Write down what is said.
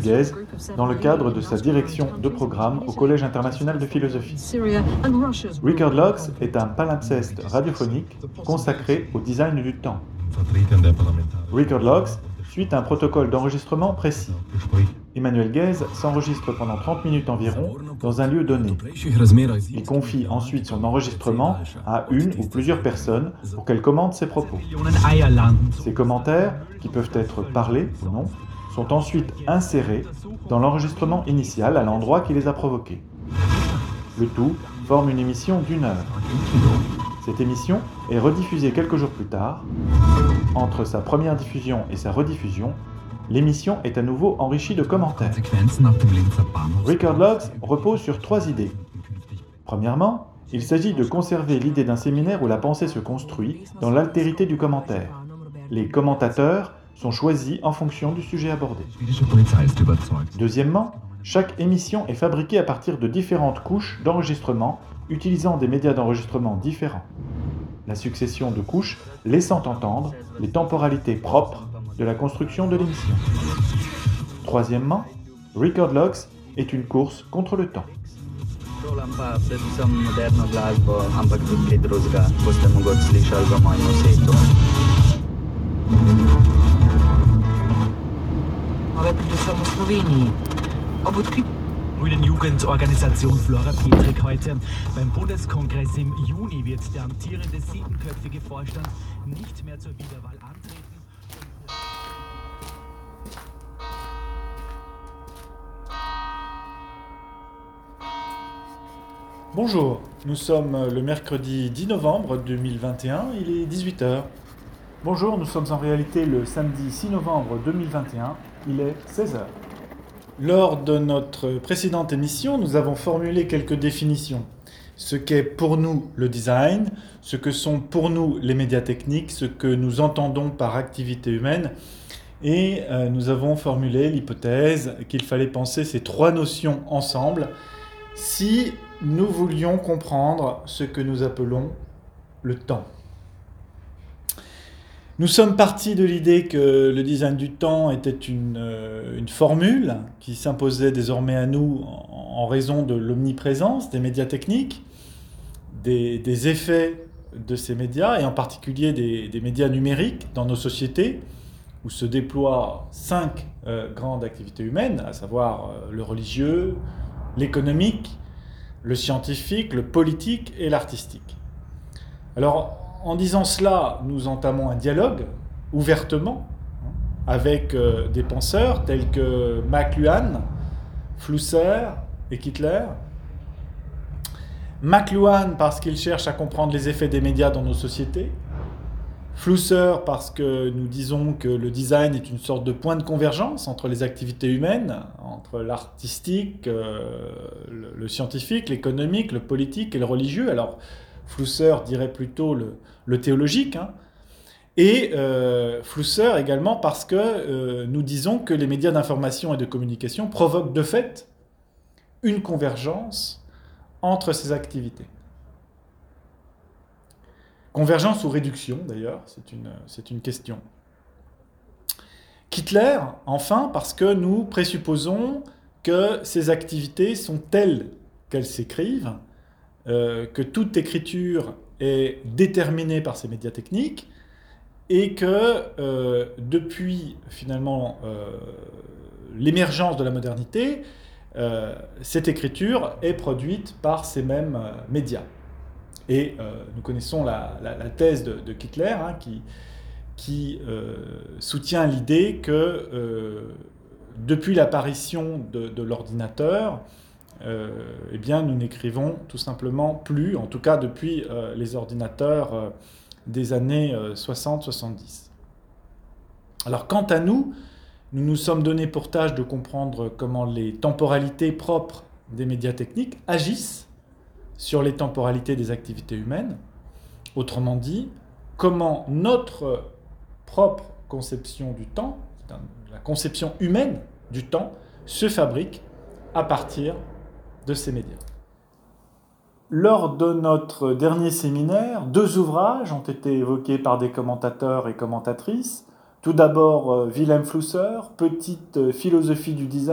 Guèze dans le cadre de sa direction de programme au Collège international de philosophie. Record Logs est un palimpseste radiophonique consacré au design du temps. Record Logs suit un protocole d'enregistrement précis. Emmanuel Guèze s'enregistre pendant 30 minutes environ dans un lieu donné. Il confie ensuite son enregistrement à une ou plusieurs personnes pour qu'elles commentent ses propos. Ces commentaires, qui peuvent être parlés ou non, sont ensuite insérés dans l'enregistrement initial à l'endroit qui les a provoqués. Le tout forme une émission d'1 heure. Cette émission est rediffusée quelques jours plus tard. Entre sa première diffusion et sa rediffusion, l'émission est à nouveau enrichie de commentaires. Record Logs repose sur 3 idées. Premièrement, il s'agit de conserver l'idée d'un séminaire où la pensée se construit dans l'altérité du commentaire. Les commentateurs sont choisis en fonction du sujet abordé. Deuxièmement, chaque émission est fabriquée à partir de différentes couches d'enregistrement utilisant des médias d'enregistrement différents. La succession de couches laissant entendre les temporalités propres de la construction de l'émission. Troisièmement, Record Logs est une course contre le temps. Grünen Jugendorganisation Flora Petrik heute. Beim Bundeskongress im Juni wird der amtierende 7-köpfige Vorstand nicht mehr zur Wiederwahl antreten. Bonjour, nous sommes le mercredi 10 novembre 2021, il est 18h. Bonjour, nous sommes en réalité le samedi 6 novembre 2021, il est 16h. Lors de notre précédente émission, nous avons formulé quelques définitions. Ce qu'est pour nous le design, ce que sont pour nous les médias techniques, ce que nous entendons par activité humaine. Et nous avons formulé l'hypothèse qu'il fallait penser ces 3 notions ensemble si nous voulions comprendre ce que nous appelons le temps. Nous sommes partis de l'idée que le design du temps était une formule qui s'imposait désormais à nous en raison de l'omniprésence des médias techniques, des effets de ces médias, et en particulier des médias numériques dans nos sociétés, où se déploient 5 grandes activités humaines, à savoir le religieux, l'économique, le scientifique, le politique et l'artistique. Alors, en disant cela, nous entamons un dialogue, ouvertement, avec des penseurs tels que McLuhan, Flusser et Kittler. McLuhan parce qu'il cherche à comprendre les effets des médias dans nos sociétés. Flusser parce que nous disons que le design est une sorte de point de convergence entre les activités humaines, entre l'artistique, le scientifique, l'économique, le politique et le religieux. Alors, Flusser dirait plutôt le théologique, et Flusser également parce que nous disons que les médias d'information et de communication provoquent de fait une convergence entre ces activités. Convergence ou réduction d'ailleurs, c'est une question. Kittler, enfin, parce que nous présupposons que ces activités sont telles qu'elles s'écrivent, que toute écriture est déterminée par ces médias techniques et que depuis finalement l'émergence de la modernité, cette écriture est produite par ces mêmes médias. Et nous connaissons la thèse de Kittler qui soutient l'idée que depuis l'apparition de l'ordinateur, eh bien, nous n'écrivons tout simplement plus, en tout cas depuis les ordinateurs des années 60-70. Alors quant à nous, nous nous sommes donné pour tâche de comprendre comment les temporalités propres des médias techniques agissent sur les temporalités des activités humaines. Autrement dit, comment notre propre conception du temps, la conception humaine du temps, se fabrique à partir de ces médias. Lors de notre dernier séminaire, 2 ouvrages ont été évoqués par des commentateurs et commentatrices. Tout d'abord, Wilhelm Flusser, Petite philosophie du design,